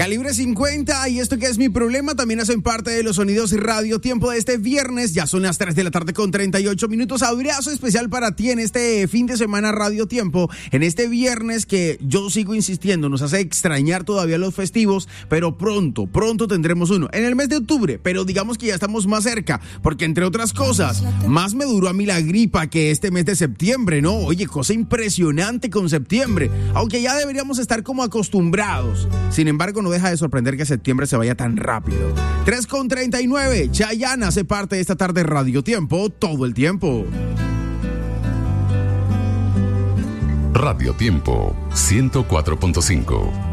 Calibre 50 y esto que es mi problema también hacen parte de los sonidos Radio Tiempo de este viernes. Ya son las 3 de la tarde con 38 minutos. Abrazo especial para ti en este fin de semana Radio Tiempo. En este viernes que yo sigo insistiendo, nos hace extrañar todavía los festivos, pero pronto tendremos uno. En el mes de octubre, pero digamos que ya estamos más cerca, porque entre otras cosas, más me duró a mí la gripa que este mes de septiembre, ¿no? Oye, cosa impresionante con septiembre, aunque ya deberíamos estar como acostumbrados. Sin embargo, no deja de sorprender que septiembre se vaya tan rápido. 3:39, Chayanne hace parte de esta tarde Radio Tiempo todo el tiempo. Radio Tiempo 104.5.